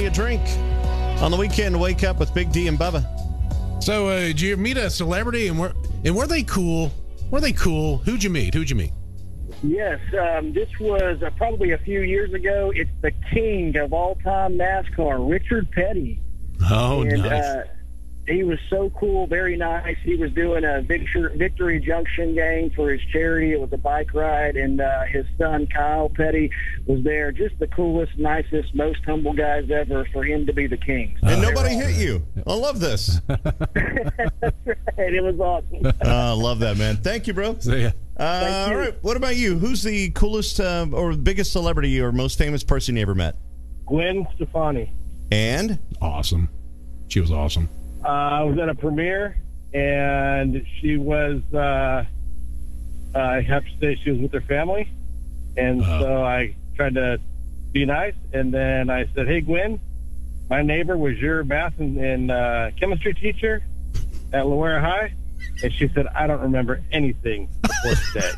a drink on the weekend. Wake up with Big D and Bubba. So, did you meet a celebrity, and were they cool? Were they cool? Who'd you meet? Yes, this was probably a few years ago. It's the king of all-time NASCAR, Richard Petty. Oh, and, nice. He was so cool, very nice. He was doing a Victory Junction game for his charity. It was a bike ride, and his son, Kyle Petty, was there. Just the coolest, nicest, most humble guys ever for him to be the king. So And nobody hit you. I love this. That's right. It was awesome. I love that, man. Thank you, bro. See ya. All right. What about you? Who's the coolest or biggest celebrity or most famous person you ever met? Gwen Stefani. And? Awesome. She was awesome. I was at a premiere, and she was, I have to say, she was with her family. And so I tried to be nice, and then I said, hey, Gwen, my neighbor was your math and chemistry teacher at Loera High. And she said, I don't remember anything before today.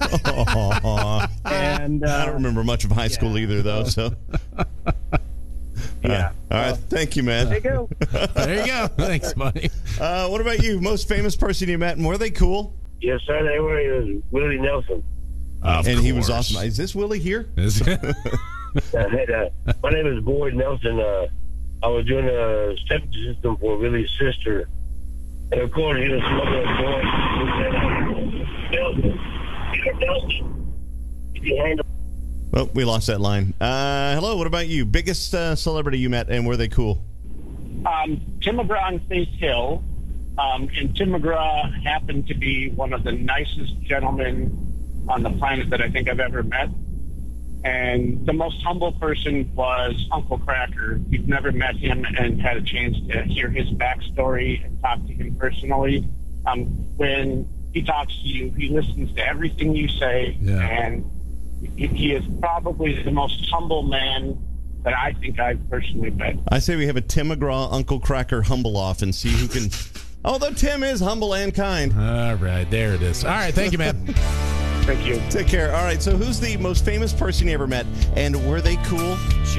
And I don't remember much of high school either, though. So, yeah. All right. Thank you, man. There you go. There you go. Thanks, buddy. What about you? Most famous person you met, and were they cool? Yes, sir. They were. It was Willie Nelson. Of and he was course. awesome. Is this Willie here? My name is Boyd Nelson. I was doing a septic system for Willie's sister. And of course, he was smoking a joint. Nelson. If you handle. Oh, we lost that line. Hello, what about you? Biggest celebrity you met, and were they cool? Tim McGraw on Faith Hill. And Tim McGraw happened to be one of the nicest gentlemen on the planet that I think I've ever met. And the most humble person was Uncle Cracker. You've never met him and had a chance to hear his backstory and talk to him personally. When he talks to you, he listens to everything you say, and he is probably the most humble man that I think I've personally met. I say we have a Tim McGraw, Uncle Cracker humble off and see who can... Although Tim is humble and kind. All right, there it is. All right, thank you, man. Thank you. Take care. All right, so who's the most famous person you ever met, and were they cool?